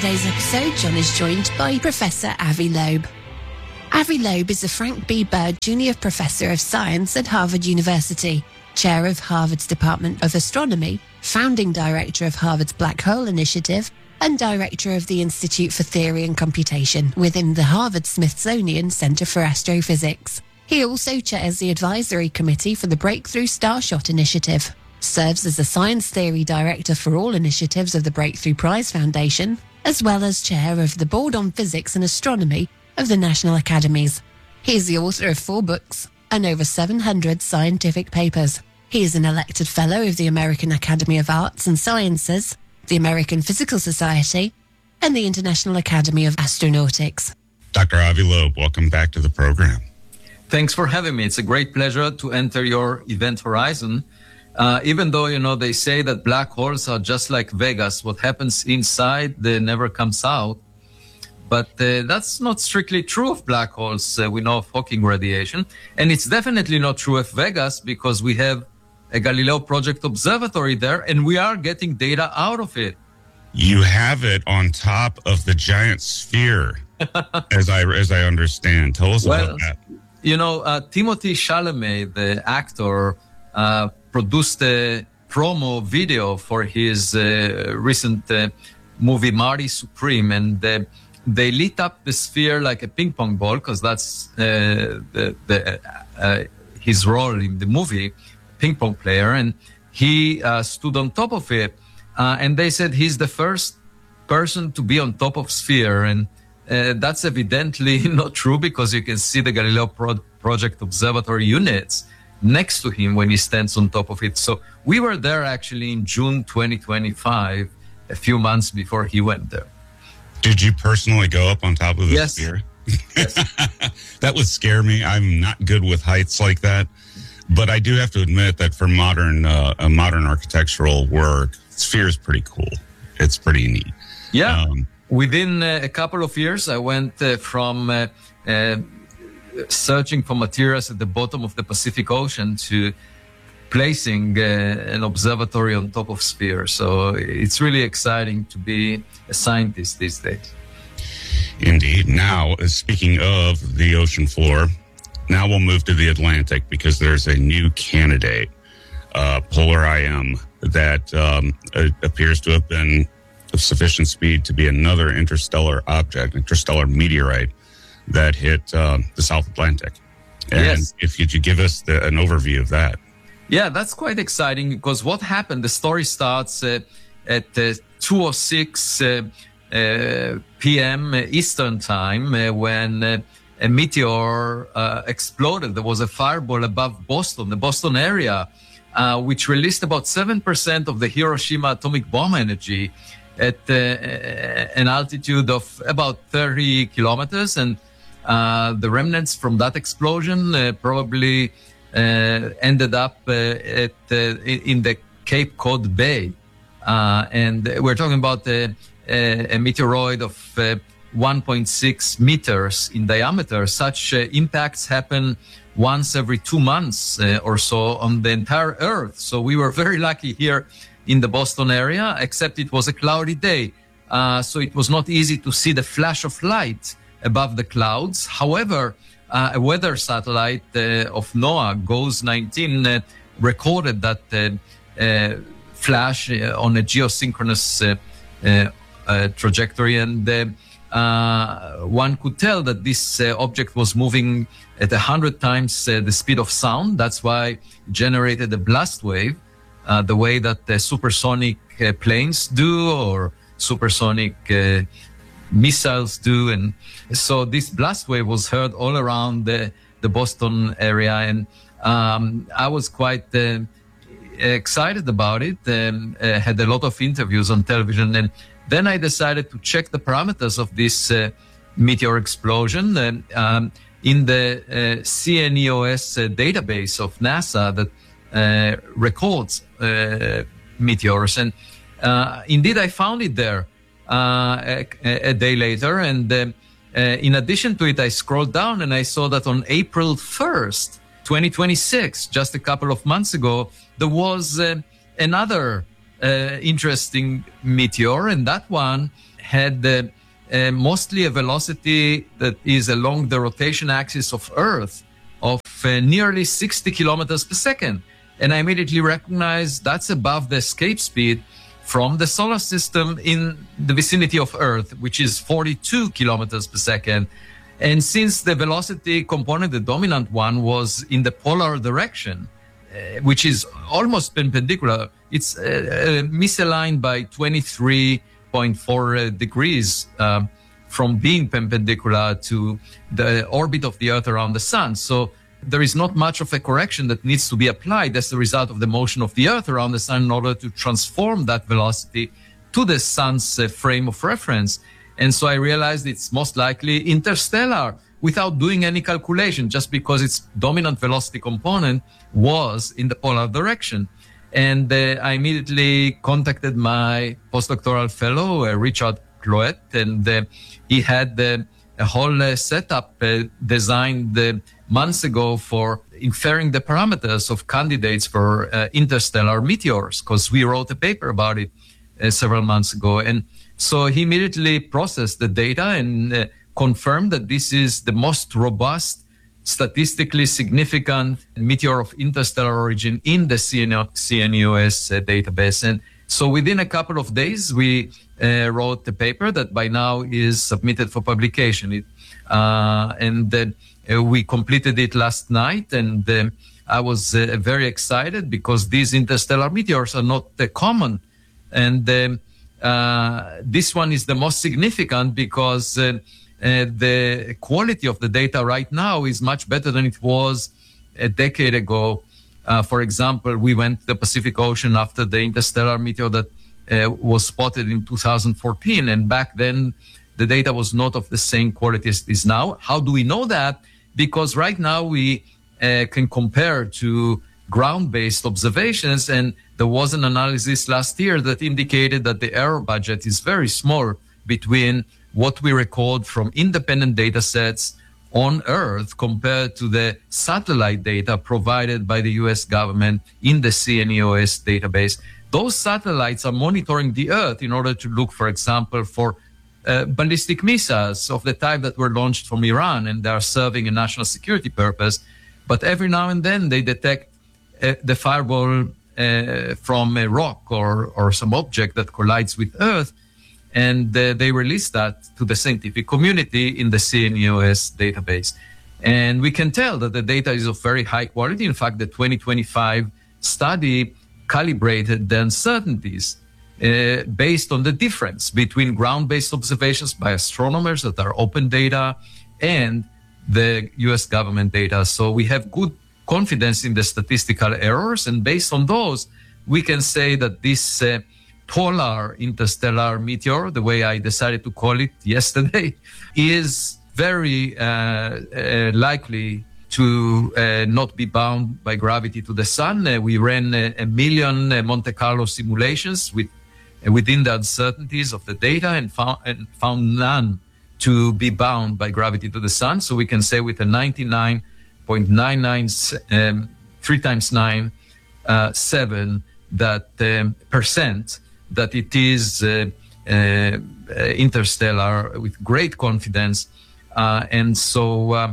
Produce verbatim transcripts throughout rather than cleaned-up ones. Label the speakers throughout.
Speaker 1: today's episode, John is joined by Professor Avi Loeb. Avi Loeb is a Frank B. Bird Junior Professor of Science at Harvard University, Chair of Harvard's Department of Astronomy, Founding Director of Harvard's Black Hole Initiative, and Director of the Institute for Theory and Computation within the Harvard-Smithsonian Center for Astrophysics. He also chairs the Advisory Committee for the Breakthrough Starshot Initiative, serves as the Science Theory Director for all initiatives of the Breakthrough Prize Foundation, as well as Chair of the Board on Physics and Astronomy of the National Academies. He is the author of four books and over seven hundred scientific papers. He is an elected Fellow of the American Academy of Arts and Sciences, the American Physical Society, and the International Academy of Astronautics.
Speaker 2: Doctor Avi Loeb, welcome back to the program.
Speaker 3: Thanks for having me. It's a great pleasure to enter your event horizon. Uh, even though, you know, they say that black holes are just like Vegas, what happens inside they never comes out. But uh, that's not strictly true of black holes. Uh, we know of Hawking radiation. And it's definitely not true of Vegas because we have a Galileo Project observatory there and we are getting data out of it.
Speaker 2: You have it on top of the giant sphere, as I as I understand. Tell us
Speaker 3: well,
Speaker 2: about that.
Speaker 3: You know, uh, Timothée Chalamet, the actor, uh, produced a promo video for his uh, recent uh, movie Marty Supreme, and uh, they lit up the sphere like a ping pong ball because that's uh, the, the, uh, his role in the movie, ping pong player, and he uh, stood on top of it, uh, and they said he's the first person to be on top of sphere, and uh, that's evidently not true because you can see the Galileo Pro- Project Observatory units next to him when he stands on top of it. So we were there actually in June twenty twenty-five, a few months before he went there.
Speaker 2: Did you personally go up on top of the
Speaker 3: yes.
Speaker 2: sphere?
Speaker 3: Yes.
Speaker 2: That would scare me. I'm not good with heights like that. But I do have to admit that for modern uh, uh, modern architectural work, sphere is pretty cool. It's pretty neat.
Speaker 3: Yeah.
Speaker 2: Um,
Speaker 3: Within uh, a couple of years, I went uh, from uh, uh, searching for materials at the bottom of the Pacific Ocean to placing uh, an observatory on top of sphere. So it's really exciting to be a scientist these days.
Speaker 2: Indeed. Now, uh, speaking of the ocean floor, now we'll move to the Atlantic because there's a new candidate, uh, Polar I M, that um, uh, appears to have been of sufficient speed to be another interstellar object, interstellar meteorite that hit uh, the South Atlantic. And
Speaker 3: yes.
Speaker 2: if you could give us the, an overview of that.
Speaker 3: Yeah, that's quite exciting because what happened, the story starts uh, at uh, two oh six uh, uh, p.m. Eastern time uh, when uh, a meteor uh, exploded. There was a fireball above Boston, the Boston area, uh, which released about seven percent of the Hiroshima atomic bomb energy at uh, an altitude of about thirty kilometers. And uh, the remnants from that explosion uh, probably uh, ended up uh, at uh, in the Cape Cod Bay. Uh, and we're talking about a, a, a meteoroid of uh, one point six meters in diameter. Such uh, impacts happen once every two months uh, or so on the entire Earth. So we were very lucky here in the Boston area, except it was a cloudy day. Uh, so it was not easy to see the flash of light above the clouds. However, uh, a weather satellite uh, of NOAA, GOES nineteen, uh, recorded that uh, uh, flash uh, on a geosynchronous uh, uh, uh, trajectory. And uh, uh, one could tell that this uh, object was moving at one hundred times uh, the speed of sound. That's why it generated a blast wave. Uh, the way that uh, supersonic uh, planes do or supersonic uh, missiles do. And so this blast wave was heard all around the, the Boston area. And um, I was quite uh, excited about it and uh, had a lot of interviews on television. And then I decided to check the parameters of this uh, meteor explosion. And um, in the uh, C N E O S uh, database of NASA that uh, records uh, meteors. And uh, indeed, I found it there uh, a, a day later. And uh, uh, in addition to it, I scrolled down and I saw that on April first, twenty twenty-six, just a couple of months ago, there was uh, another uh, interesting meteor, and that one had uh, uh, mostly a velocity that is along the rotation axis of Earth of uh, nearly sixty kilometers per second. And I immediately recognized that's above the escape speed from the solar system in the vicinity of Earth, which is forty-two kilometers per second. And since the velocity component, the dominant one, was in the polar direction, uh, which is almost perpendicular, it's uh, uh, misaligned by twenty-three point four uh, degrees uh, from being perpendicular to the orbit of the Earth around the Sun. So there is not much of a correction that needs to be applied as a result of the motion of the Earth around the Sun in order to transform that velocity to the Sun's uh, frame of reference. And so I realized it's most likely interstellar without doing any calculation, just because its dominant velocity component was in the polar direction. And uh, I immediately contacted my postdoctoral fellow, uh, Richard Cloet, and uh, he had uh, a whole uh, setup uh, designed uh, months ago for inferring the parameters of candidates for uh, interstellar meteors, because we wrote a paper about it uh, several months ago. And so he immediately processed the data and uh, confirmed that this is the most robust, statistically significant meteor of interstellar origin in the C N U S uh, database. And so within a couple of days, we uh, wrote the paper that by now is submitted for publication. It, uh, and uh, we completed it last night, and uh, I was uh, very excited because these interstellar meteors are not uh, common. And um, uh, this one is the most significant because uh, uh, the quality of the data right now is much better than it was a decade ago. Uh, for example, we went to the Pacific Ocean after the interstellar meteor that uh, was spotted in two thousand fourteen. And back then, the data was not of the same quality as it is now. How do we know that? Because right now we uh, can compare to ground-based observations. And there was an analysis last year that indicated that the error budget is very small between what we record from independent data sets on Earth compared to the satellite data provided by the U S government in the C N U S database. Those satellites are monitoring the Earth in order to look, for example, for uh, ballistic missiles of the type that were launched from Iran, and they are serving a national security purpose. But every now and then they detect uh, the fireball uh, from a rock or, or some object that collides with Earth, and uh, they release that to the scientific community in the C N U S database. And we can tell that the data is of very high quality. In fact, the twenty twenty-five study calibrated the uncertainties uh, based on the difference between ground-based observations by astronomers that are open data and the U S government data. So we have good confidence in the statistical errors, and based on those, we can say that this uh, polar interstellar meteor, the way I decided to call it yesterday, is very uh, uh, likely to uh, not be bound by gravity to the sun. Uh, we ran uh, a million uh, Monte Carlo simulations with uh, within the uncertainties of the data and found, and found none to be bound by gravity to the sun. So we can say with a ninety-nine point nine nine, um, three times nine, uh, seven, that um, percent, that it is uh, uh, interstellar with great confidence. Uh, and so uh, uh,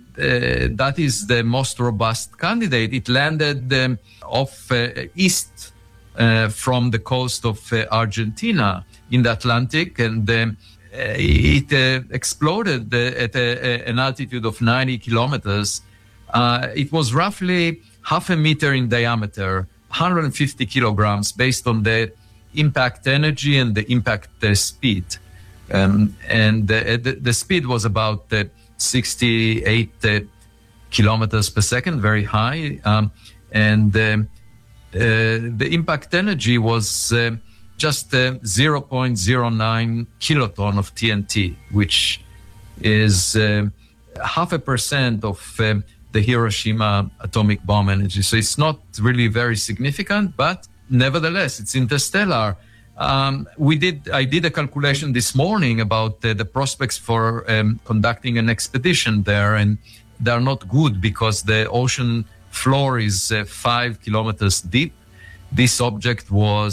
Speaker 3: that is the most robust candidate. It landed um, off uh, east uh, from the coast of uh, Argentina in the Atlantic, and um, uh, it uh, exploded uh, at a, an altitude of ninety kilometers. Uh, it was roughly half a meter in diameter, one hundred fifty kilograms, based on the impact energy and the impact uh, speed. Um, and uh, the, the speed was about uh, sixty-eight uh, kilometers per second, very high. Um, and um, uh, the impact energy was uh, just uh, zero point zero nine kiloton of T N T, which is uh, half a percent of uh, the Hiroshima atomic bomb energy. So it's not really very significant, but nevertheless, it's interstellar. Um, we did. I did a calculation this morning about uh, the prospects for um, conducting an expedition there, and they are not good because the ocean floor is uh, five kilometers deep. This object was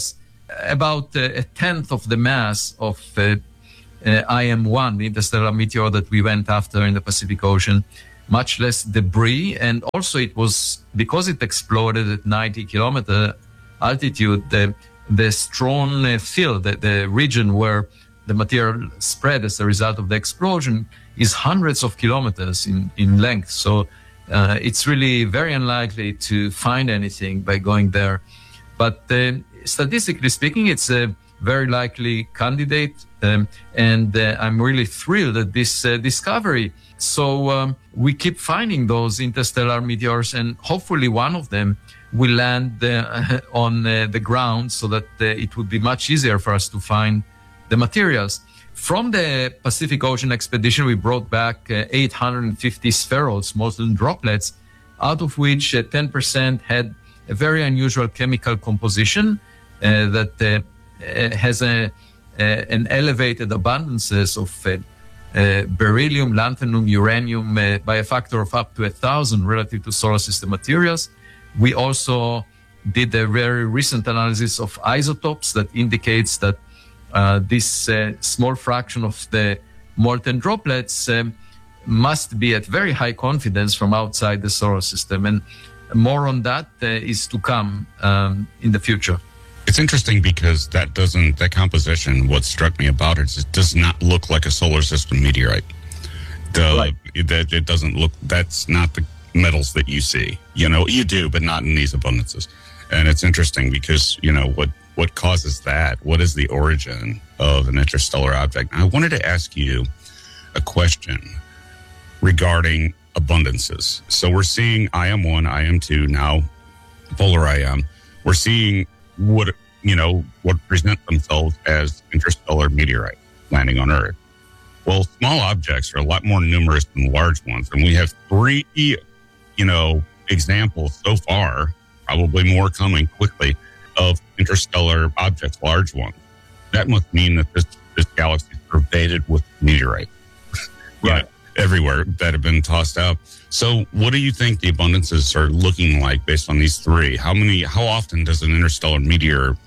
Speaker 3: about uh, a tenth of the mass of uh, uh, I M one, the interstellar meteor that we went after in the Pacific Ocean, much less debris. And also it was, because it exploded at ninety kilometer altitude, the, the strong uh, field, the, the region where the material spread as a result of the explosion, is hundreds of kilometers in, in length. So uh, it's really very unlikely to find anything by going there. But uh, statistically speaking, it's a very likely candidate. Um, and uh, I'm really thrilled at this uh, discovery. So um, we keep finding those interstellar meteors, and hopefully one of them will land uh, on uh, the ground, so that uh, it would be much easier for us to find the materials. From the Pacific Ocean expedition, we brought back uh, eight hundred fifty spheroids, molten droplets, out of which uh, ten percent had a very unusual chemical composition uh, that uh, has a, uh, an elevated abundances of uh, uh, beryllium, lanthanum, uranium uh, by a factor of up to a thousand relative to solar system materials. We also did a very recent analysis of isotopes that indicates that uh, this uh, small fraction of the molten droplets um, must be at very high confidence from outside the solar system. And more on that uh, is to come um, in the future.
Speaker 2: It's interesting because that doesn't, that composition, what struck me about it is it does not look like a solar system meteorite. The,
Speaker 3: Right.
Speaker 2: That it doesn't look, that's not the metals that you see. You know, you do, but not in these abundances. And it's interesting because, you know, what, what causes that? What is the origin of an interstellar object? I wanted to ask you a question regarding abundances. So we're seeing I M one, I M two, now polar I M. We're seeing what, you know, what present themselves as interstellar meteorite landing on Earth. Well, small objects are a lot more numerous than large ones. And we have three, you know, examples so far, probably more coming quickly, of interstellar objects, large ones. That must mean that this, this galaxy is pervaded with meteorite.
Speaker 3: Right.
Speaker 2: know, everywhere that have been tossed out. So what do you think the abundances are looking like based on these three? How many, how often does an interstellar meteor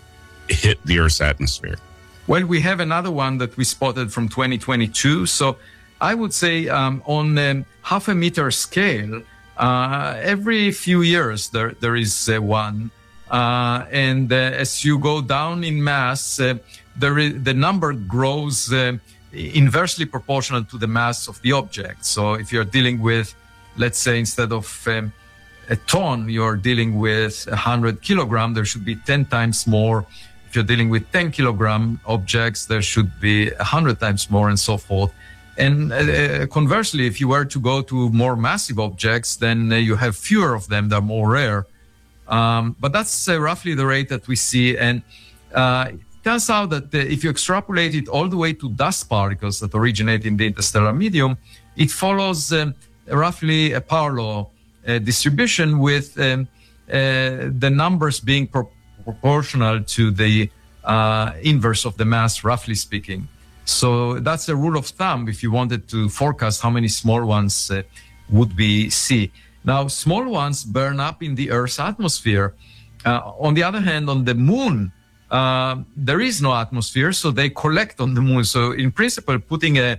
Speaker 2: hit the Earth's atmosphere?
Speaker 3: Well, we have another one that we spotted from twenty twenty-two. So I would say um, on um, half a meter scale, uh, every few years there there is uh, one. Uh, and uh, as you go down in mass, uh, there is, the number grows uh, inversely proportional to the mass of the object. So if you're dealing with, let's say, instead of um, a ton, you're dealing with one hundred kilogram, there should be ten times more. If you're dealing with ten kilogram objects, there should be one hundred times more, and so forth. And uh, conversely, if you were to go to more massive objects, then uh, you have fewer of them, they're more rare. Um, but that's uh, roughly the rate that we see. And uh, it turns out that uh, if you extrapolate it all the way to dust particles that originate in the interstellar medium, it follows um, roughly a power law uh, distribution, with um, uh, the numbers being pro- proportional to the uh, inverse of the mass, roughly speaking. So that's a rule of thumb if you wanted to forecast how many small ones uh, would we see. Now, small ones burn up in the Earth's atmosphere. Uh, on the other hand, on the moon, uh, there is no atmosphere, so they collect on the moon. So in principle, putting a,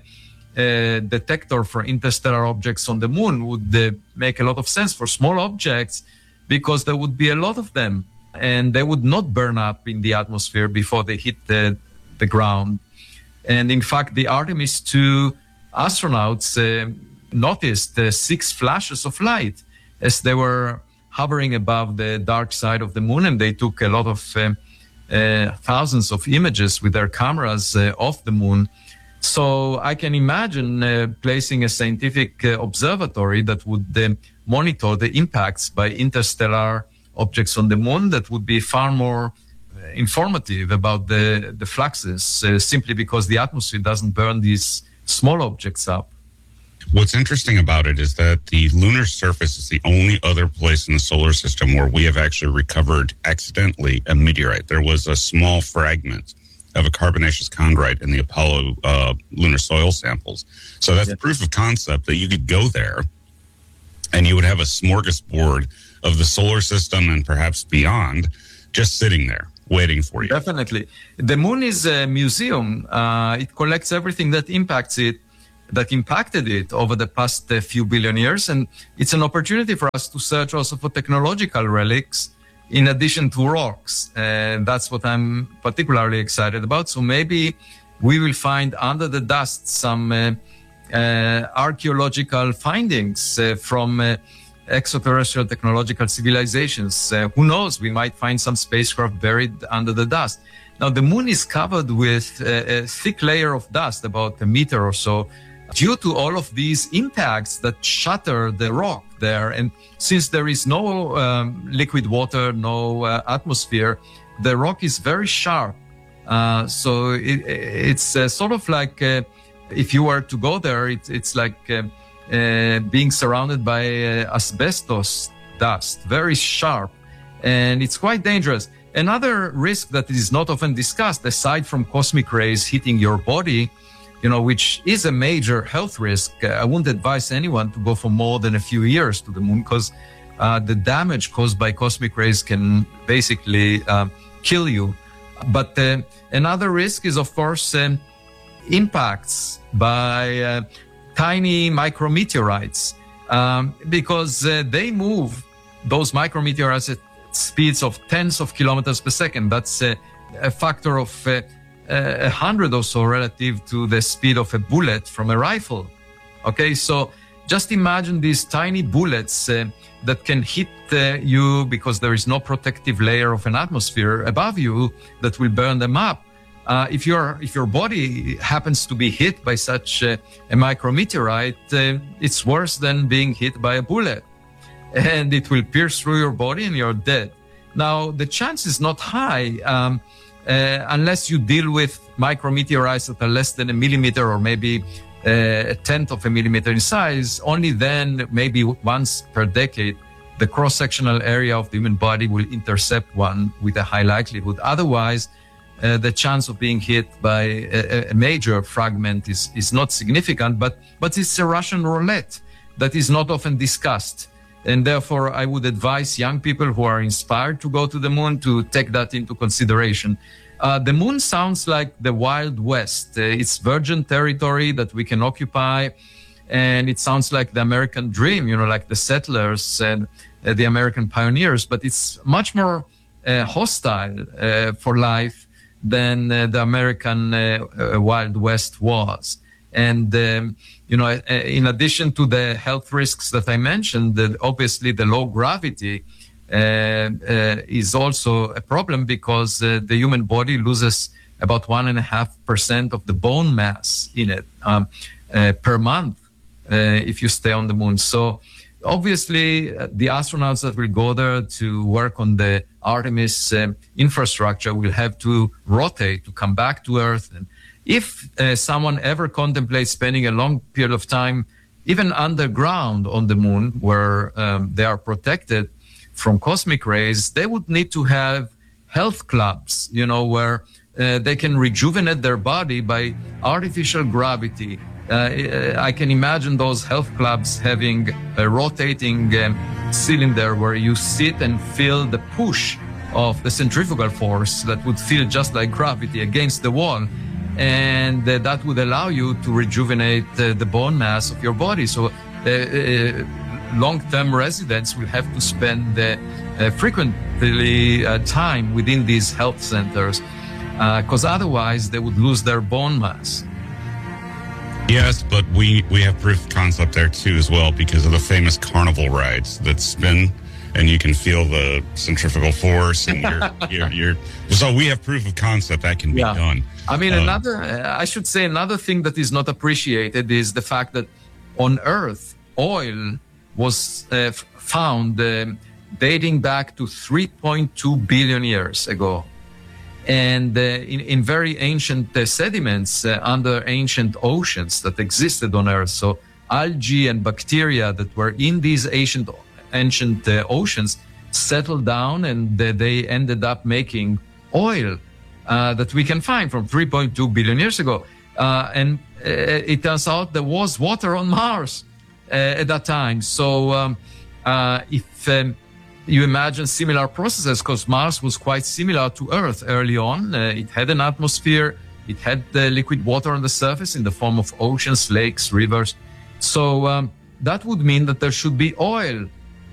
Speaker 3: a detector for interstellar objects on the moon would uh, make a lot of sense for small objects, because there would be a lot of them, and they would not burn up in the atmosphere before they hit the, the ground. And in fact, the Artemis two astronauts uh, noticed uh, six flashes of light as they were hovering above the dark side of the moon, and they took a lot of uh, uh, thousands of images with their cameras uh, of the moon. So I can imagine uh, placing a scientific uh, observatory that would uh, monitor the impacts by interstellar objects on the moon, that would be far more uh, informative about the, the fluxes, uh, simply because the atmosphere doesn't burn these small objects up.
Speaker 2: What's interesting about it is that the lunar surface is the only other place in the solar system where we have actually recovered accidentally a meteorite. There was a small fragment of a carbonaceous chondrite in the Apollo uh, lunar soil samples. So that's
Speaker 3: Yeah.
Speaker 2: proof of concept that you could go there and you would have a smorgasbord of the solar system and perhaps beyond just sitting there. waiting for you.
Speaker 3: Definitely. The moon is a museum. Uh, it collects everything that impacts it, that impacted it over the past uh, few billion years. And it's an opportunity for us to search also for technological relics in addition to rocks. And that's what I'm particularly excited about. So maybe we will find under the dust some uh, uh, archaeological findings uh, from uh, extraterrestrial technological civilizations. Uh, who knows? We might find some spacecraft buried under the dust. Now, the moon is covered with a, a thick layer of dust, about a meter or so, due to all of these impacts that shatter the rock there. And since there is no um, liquid water, no uh, atmosphere, the rock is very sharp. Uh, so it, it's uh, sort of like uh, if you were to go there, it, it's like uh, uh, being surrounded by uh, asbestos dust, very sharp, and it's quite dangerous. Another risk that is not often discussed, aside from cosmic rays hitting your body, you know, which is a major health risk. Uh, I wouldn't advise anyone to go for more than a few years to the moon, because uh, the damage caused by cosmic rays can basically uh, kill you. But uh, another risk is, of course, um, impacts by uh, tiny micrometeorites, um, because uh, they move, those micrometeorites, at speeds of tens of kilometers per second. That's uh, a factor of uh, a hundred or so relative to the speed of a bullet from a rifle. Okay, so just imagine these tiny bullets uh, that can hit uh, you because there is no protective layer of an atmosphere above you that will burn them up. Uh, if your if your body happens to be hit by such uh, a micrometeorite, uh, it's worse than being hit by a bullet, and it will pierce through your body and you're dead. Now, the chance is not high um, uh, unless you deal with micrometeorites that are less than a millimeter or maybe uh, a tenth of a millimeter in size. Only then, maybe once per decade, the cross-sectional area of the human body will intercept one with a high likelihood. Otherwise, uh, the chance of being hit by a, a major fragment is, is not significant, but, but it's a Russian roulette that is not often discussed. And therefore, I would advise young people who are inspired to go to the moon to take that into consideration. Uh, the moon sounds like the Wild West. Uh, it's virgin territory that we can occupy. And it sounds like the American dream, you know, like the settlers and uh, the American pioneers. But it's much more uh, hostile uh, for life than uh, the American uh, uh, Wild West was. And, um, you know, in addition to the health risks that I mentioned, the, obviously the low gravity uh, uh, is also a problem, because uh, the human body loses about one and a half percent of the bone mass in it um, uh, per month uh, if you stay on the moon. So obviously uh, the astronauts that will go there to work on the Artemis uh, infrastructure will have to rotate to come back to Earth. And if uh, someone ever contemplates spending a long period of time, even underground on the moon, where um, they are protected from cosmic rays, they would need to have health clubs, you know, where uh, they can rejuvenate their body by artificial gravity. Uh, I can imagine those health clubs having a rotating um, cylinder where you sit and feel the push of the centrifugal force that would feel just like gravity against the wall. And uh, that would allow you to rejuvenate uh, the bone mass of your body. So uh, uh, long-term residents will have to spend uh, uh, frequently uh, time within these health centers, because uh, otherwise they would lose their bone mass.
Speaker 2: Yes, but we, we have proof of concept there too as well, because of the famous carnival rides that spin and you can feel the centrifugal force, and you're, you're, you're, so we have proof of concept that can be yeah. done.
Speaker 3: I mean,
Speaker 2: uh,
Speaker 3: another, uh, I should say another thing that is not appreciated is the fact that on Earth, oil was uh, f- found uh, dating back to three point two billion years ago. And uh, in, in very ancient uh, sediments uh, under ancient oceans that existed on Earth. So algae and bacteria that were in these ancient ancient uh, oceans settled down, and uh, they ended up making oil uh, that we can find from three point two billion years ago. Uh, and uh, it turns out there was water on Mars uh, at that time. So um, uh, if um, you imagine similar processes, because Mars was quite similar to Earth early on. Uh, it had an atmosphere, it had the liquid water on the surface in the form of oceans, lakes, rivers. So um, that would mean that there should be oil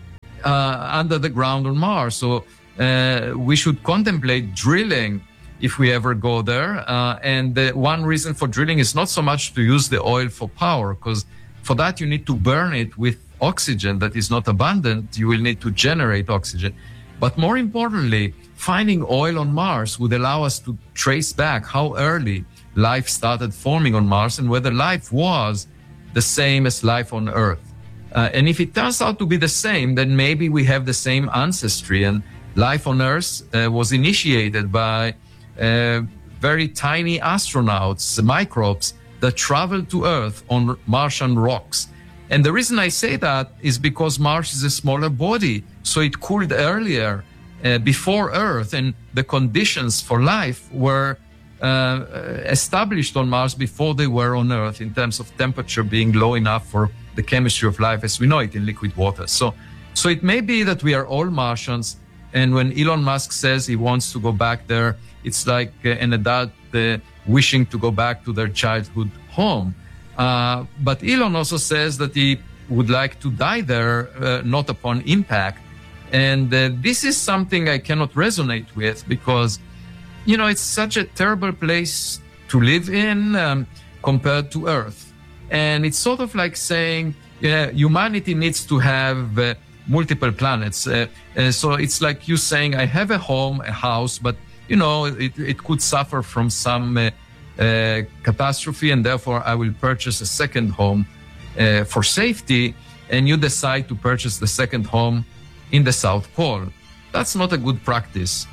Speaker 3: uh, under the ground on Mars. So uh, we should contemplate drilling if we ever go there. Uh, and the one reason for drilling is not so much to use the oil for power, because for that you need to burn it with oxygen that is not abundant. You will need to generate oxygen. But more importantly, finding oil on Mars would allow us to trace back how early life started forming on Mars and whether life was the same as life on Earth. Uh, and if it turns out to be the same, then maybe we have the same ancestry, and life on Earth uh, was initiated by uh, very tiny astronauts, microbes, that traveled to Earth on Martian rocks. And the reason I say that is because Mars is a smaller body, so it cooled earlier uh, before Earth, and the conditions for life were uh, established on Mars before they were on Earth, in terms of temperature being low enough for the chemistry of life as we know it in liquid water. So, so it may be that we are all Martians, and when Elon Musk says he wants to go back there, it's like uh, an adult uh, wishing to go back to their childhood home. Uh, but Elon also says that he would like to die there, uh, not upon impact. And uh, this is something I cannot resonate with, because, you know, it's such a terrible place to live in um, compared to Earth. And it's sort of like saying, yeah, humanity needs to have uh, multiple planets. Uh, uh, so it's like you saying, I have a home, a house, but, you know, it, it could suffer from some uh, uh, catastrophe, and therefore I will purchase a second home uh, for safety. And you decide to purchase the second home in the South Pole. That's not a good practice.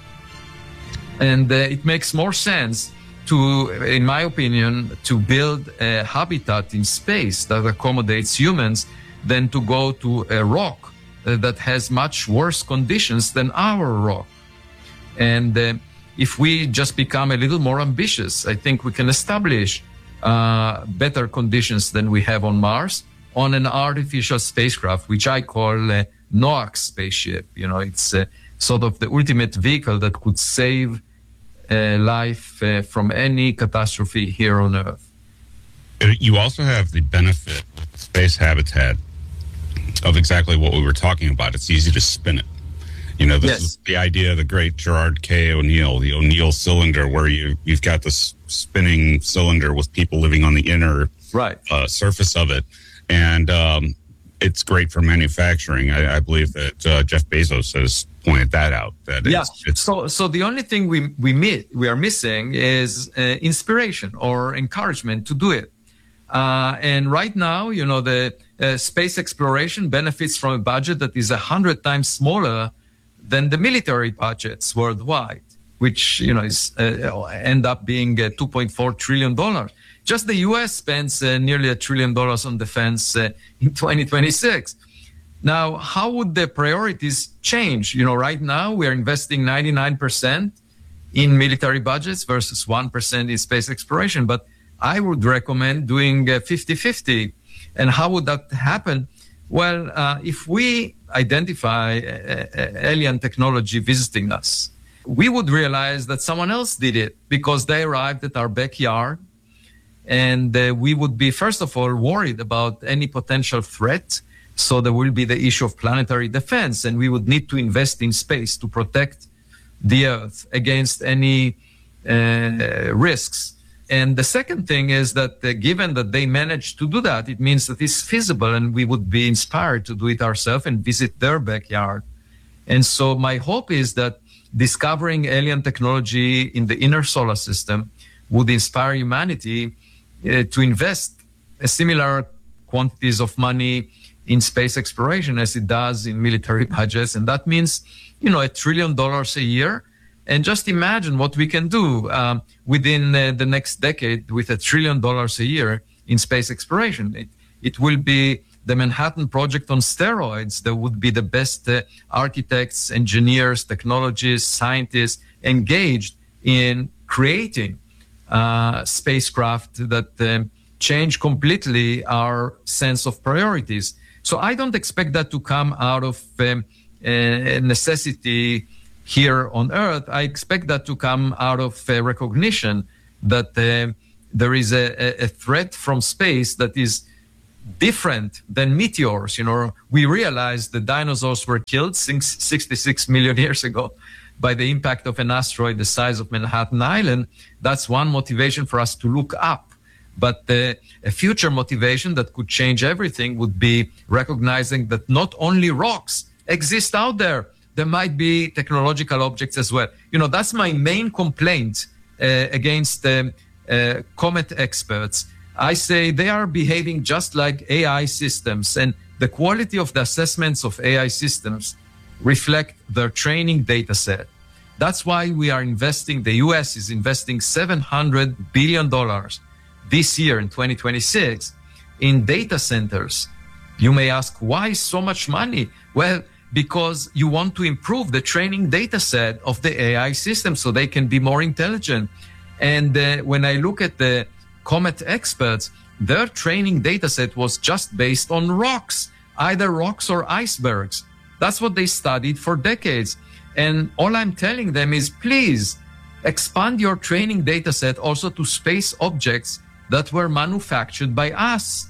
Speaker 3: And uh, it makes more sense to, in my opinion, to build a habitat in space that accommodates humans than to go to a rock uh, that has much worse conditions than our rock. And uh, if we just become a little more ambitious, I think we can establish uh, better conditions than we have on Mars on an artificial spacecraft, which I call a NOAC spaceship. You know, it's uh, sort of the ultimate vehicle that could save Uh, life uh, from any catastrophe here on Earth.
Speaker 2: You also have the benefit with space habitat of exactly what we were talking about. It's easy to spin it. You know, this
Speaker 3: yes.
Speaker 2: is the idea of the great Gerard K. O'Neill, the O'Neill cylinder, where you, you've got this spinning cylinder with people living on the inner
Speaker 3: right.
Speaker 2: uh, surface of it. And um, it's great for manufacturing. I, I believe that uh, Jeff Bezos has pointed that out. That
Speaker 3: yeah.
Speaker 2: it's, it's
Speaker 3: so, so the only thing we we mi- we are missing is uh, inspiration or encouragement to do it. Uh, and right now, you know, the uh, space exploration benefits from a budget that is a hundred times smaller than the military budgets worldwide, which, you know, is uh, end up being uh, two point four trillion dollars. Just the U S spends uh, nearly a trillion dollars on defense uh, in twenty twenty-six. Now, how would the priorities change? You know, right now we are investing ninety-nine percent in military budgets versus one percent in space exploration. But I would recommend doing uh, fifty-fifty. And how would that happen? Well, uh, if we identify uh, uh, alien technology visiting us, we would realize that someone else did it because they arrived at our backyard. And uh, we would be, first of all, worried about any potential threat. So there will be the issue of planetary defense, and we would need to invest in space to protect the Earth against any uh, risks. And the second thing is that uh, given that they managed to do that, it means that it's feasible, and we would be inspired to do it ourselves and visit their backyard. And so my hope is that discovering alien technology in the inner solar system would inspire humanity uh, to invest a similar quantities of money in space exploration as it does in military budgets. And that means, you know, a trillion dollars a year. And just imagine what we can do um, within uh, the next decade with a trillion dollars a year in space exploration. It, it will be the Manhattan Project on steroids. There would be the best uh, architects, engineers, technologists, scientists engaged in creating uh, spacecraft that uh, change completely our sense of priorities. So I don't expect that to come out of um, uh, necessity here on Earth, I expect that to come out of uh, recognition that uh, there is a, a threat from space that is different than meteors. You know, we realized the dinosaurs were killed sixty-six million years ago by the impact of an asteroid the size of Manhattan Island. That's one motivation for us to look up. But uh, a future motivation that could change everything would be recognizing that not only rocks exist out there, there might be technological objects as well. You know, that's my main complaint uh, against um, uh, comet experts. I say they are behaving just like A I systems, and the quality of the assessments of A I systems reflect their training data set. That's why we are investing, the U S is investing seven hundred billion dollars this year in twenty twenty-six in data centers. You may ask, why so much money? Well, because you want to improve the training data set of the A I system so they can be more intelligent. And uh, when I look at the comet experts, their training data set was just based on rocks, either rocks or icebergs. That's what they studied for decades. And all I'm telling them is, please expand your training data set also to space objects that were manufactured by us.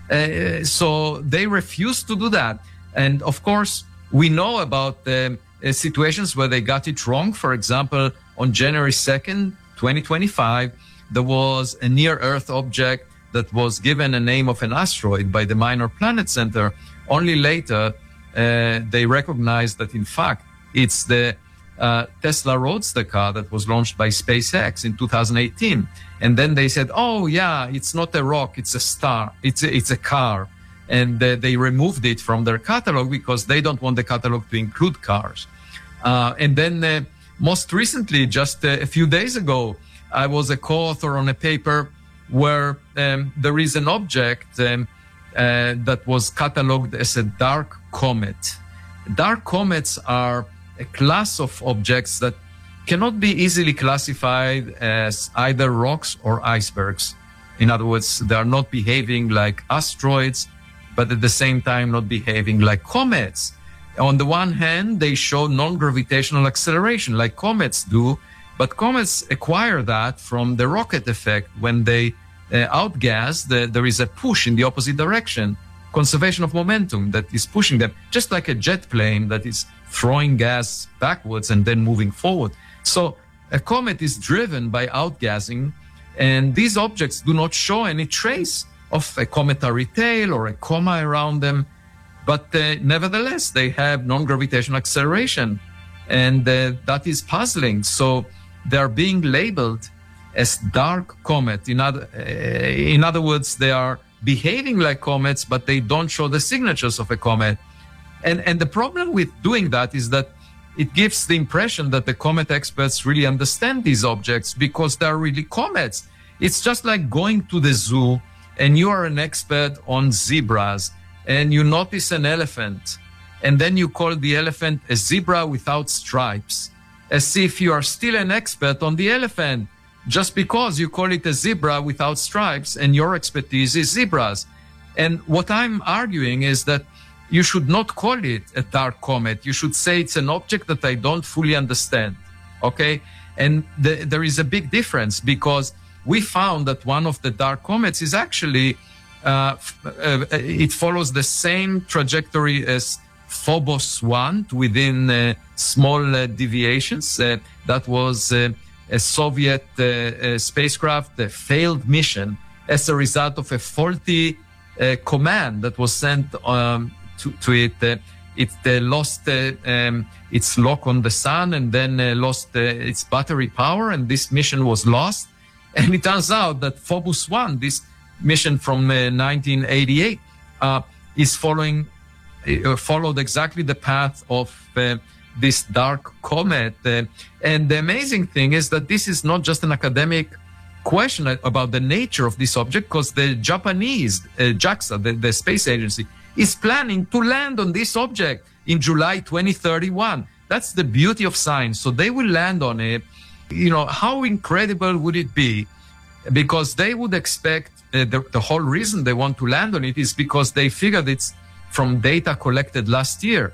Speaker 3: Uh, so they refuse to do that. And of course, we know about uh, uh, situations where they got it wrong. For example, on January second, twenty twenty-five, there was a near-Earth object that was given a name of an asteroid by the Minor Planet Center. Only later, uh, they recognized that, in fact, it's the uh, Tesla Roadster car that was launched by SpaceX in two thousand eighteen. And then they said, oh, yeah, it's not a rock, it's a star, it's a, it's a car. And uh, they removed it from their catalog because they don't want the catalog to include cars. Uh, and then uh, most recently, just uh, a few days ago, I was a co-author on a paper where um, there is an object um, uh, that was cataloged as a dark comet. Dark comets are a class of objects that cannot be easily classified as either rocks or icebergs. In other words, they are not behaving like asteroids, but at the same time not behaving like comets. On the one hand, they show non-gravitational acceleration like comets do, but comets acquire that from the rocket effect. When they uh, outgas, the, there is a push in the opposite direction, conservation of momentum that is pushing them, just like a jet plane that is throwing gas backwards and then moving forward. So a comet is driven by outgassing, and these objects do not show any trace of a cometary tail or a coma around them, but uh, nevertheless, they have non-gravitational acceleration, and uh, that is puzzling. So they are being labeled as dark comet. In other, uh, in other words, they are behaving like comets, but they don't show the signatures of a comet. And, and the problem with doing that is that it gives the impression that the comet experts really understand these objects because they are really comets. It's just like going to the zoo and you are an expert on zebras and you notice an elephant and then you call the elephant a zebra without stripes, as if you are still an expert on the elephant just because you call it a zebra without stripes and your expertise is zebras. And what I'm arguing is that you should not call it a dark comet. You should say it's an object that I don't fully understand, okay? And the, there is a big difference because we found that one of the dark comets is actually, uh, uh, it follows the same trajectory as Phobos one within uh, small uh, deviations. Uh, that was uh, a Soviet uh, uh, spacecraft, a failed mission as a result of a faulty uh, command that was sent um, to, to it. Uh, it uh, lost uh, um, its lock on the sun and then uh, lost uh, its battery power, and this mission was lost. And it turns out that Phobos one, this mission from uh, nineteen eighty-eight, uh, is following uh, followed exactly the path of uh, this dark comet. Uh, and the amazing thing is that this is not just an academic question about the nature of this object, because the Japanese uh, JAXA, the, the space agency, is planning to land on this object in July twenty thirty-one. That's the beauty of science. So they will land on it. You know, how incredible would it be? Because they would expect, uh, the, the whole reason they want to land on it is because they figured it's from data collected last year.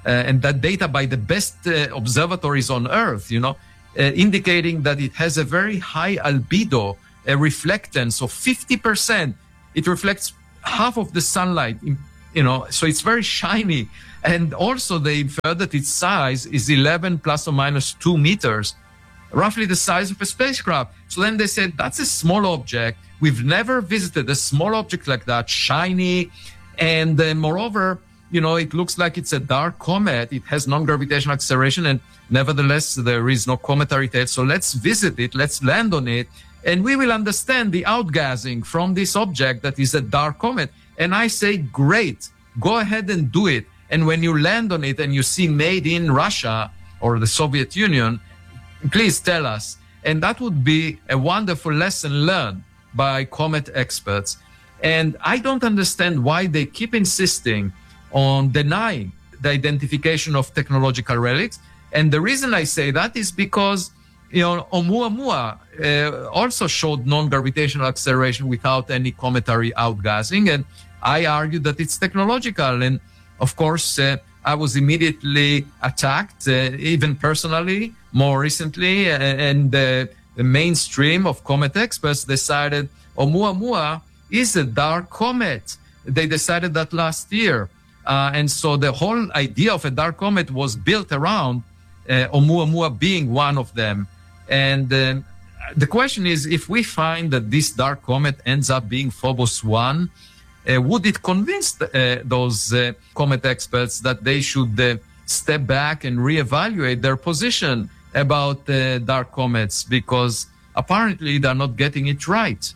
Speaker 3: uh, and that data by the best uh, observatories on Earth, you know, uh, indicating that it has a very high albedo, a reflectance of fifty percent. It reflects half of the sunlight, you know, so it's very shiny. And also they infer that its size is eleven plus or minus two meters, roughly the size of a spacecraft. So then they said, that's a small object. We've never visited a small object like that, shiny. And uh, moreover, you know, it looks like it's a dark comet. It has non-gravitational acceleration, and nevertheless, there is no cometary tail. So let's visit it. Let's land on it. And we will understand the outgassing from this object that is a dark comet. And I say, great, go ahead and do it. And when you land on it and you see made in Russia or the Soviet Union, please tell us. And that would be a wonderful lesson learned by comet experts. And I don't understand why they keep insisting on denying the identification of technological relics. And the reason I say that is because, you know, Oumuamua uh, also showed non-gravitational acceleration without any cometary outgassing. And I argue that it's technological. And of course, uh, I was immediately attacked, uh, even personally, more recently. Uh, and uh, the mainstream of comet experts decided Oumuamua is a dark comet. They decided that last year. Uh, and so the whole idea of a dark comet was built around uh, Oumuamua being one of them. And uh, the question is, if we find that this dark comet ends up being Phobos one, uh, would it convince the, uh, those uh, comet experts that they should uh, step back and reevaluate their position about uh, dark comets? Because apparently they're not getting it right.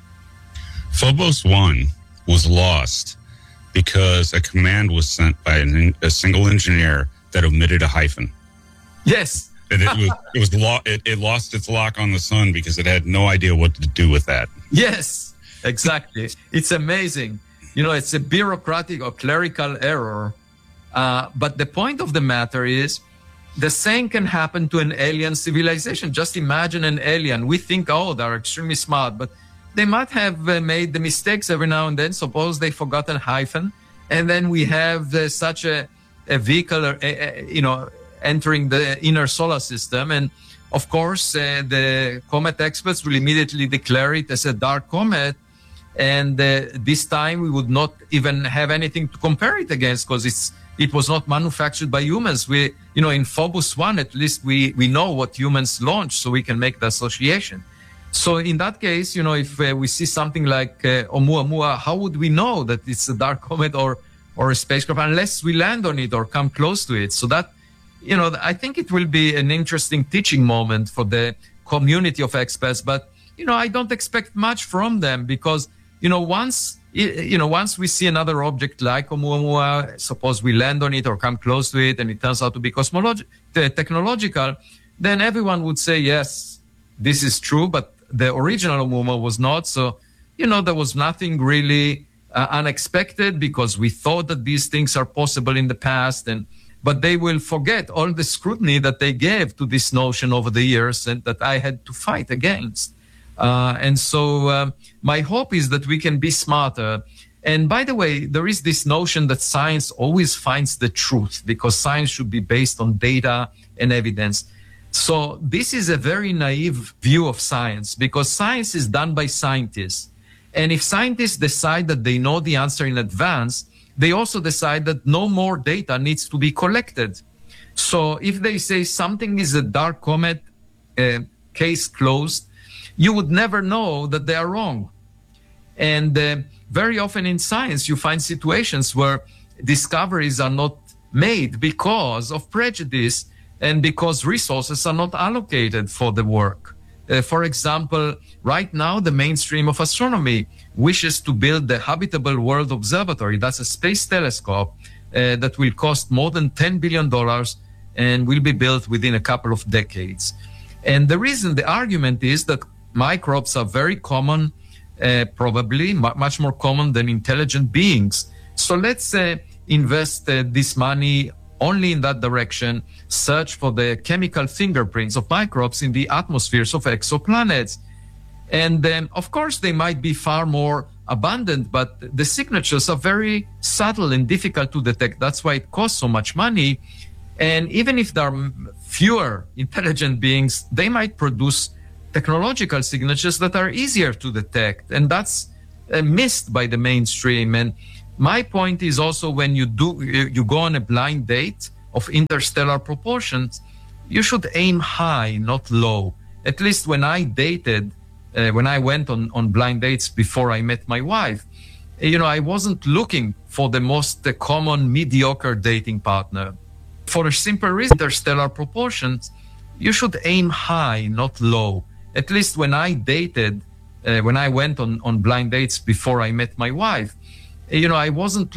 Speaker 2: Phobos one was lost because a command was sent by an, a single engineer that omitted a hyphen.
Speaker 3: Yes.
Speaker 2: And it was it was lo- it, it lost its lock on the sun because it had no idea what to do with that.
Speaker 3: Yes, exactly. It's amazing. You know, it's a bureaucratic or clerical error. Uh, but the point of the matter is, the same can happen to an alien civilization. Just imagine an alien. We think, oh, they're extremely smart, but they might have uh, made the mistakes every now and then. Suppose they forgot a hyphen, and then we have uh, such a, a vehicle, or, uh, you know, entering the inner solar system. And of course, uh, the comet experts will immediately declare it as a dark comet. And uh, this time we would not even have anything to compare it against, because it's it was not manufactured by humans. We, you know, in Phobos one, at least we, we know what humans launched, so we can make the association. So in that case, you know, if uh, we see something like uh, Oumuamua, how would we know that it's a dark comet or, or a spacecraft unless we land on it or come close to it? So that, you know, I think it will be an interesting teaching moment for the community of experts. But, you know, I don't expect much from them because, you know, once, you know, once we see another object like Oumuamua, suppose we land on it or come close to it and it turns out to be cosmolog- technological, then everyone would say, yes, this is true, but the original Oumuamua was not. So, you know, there was nothing really uh, unexpected because we thought that these things are possible in the past. And but they will forget all the scrutiny that they gave to this notion over the years and that I had to fight against. Uh, and so uh, my hope is that we can be smarter. And by the way, there is this notion that science always finds the truth because science should be based on data and evidence. So this is a very naive view of science because science is done by scientists. And if scientists decide that they know the answer in advance, they also decide that no more data needs to be collected. So if they say something is a dark comet, uh, case closed, you would never know that they are wrong. And uh, very often in science, you find situations where discoveries are not made because of prejudice and because resources are not allocated for the work. Uh, for example, right now, the mainstream of astronomy wishes to build the Habitable World Observatory. That's a space telescope uh, that will cost more than ten billion dollars and will be built within a couple of decades. And the reason, the argument is that microbes are very common, uh, probably m- much more common than intelligent beings. So let's uh, invest uh, this money only in that direction, search for the chemical fingerprints of microbes in the atmospheres of exoplanets. And then, of course, they might be far more abundant, but the signatures are very subtle and difficult to detect. That's why it costs so much money. And even if there are fewer intelligent beings, they might produce technological signatures that are easier to detect. And that's uh, missed by the mainstream. And my point is also, when you do, you go on a blind date of interstellar proportions, you should aim high, not low. At least when I dated, uh, when I went on, on blind dates before I met my wife, you know, I wasn't looking for the most uh, common mediocre dating partner. For a simple reason, interstellar proportions, you should aim high, not low. At least when I dated, uh, when I went on, on blind dates before I met my wife, you know, I wasn't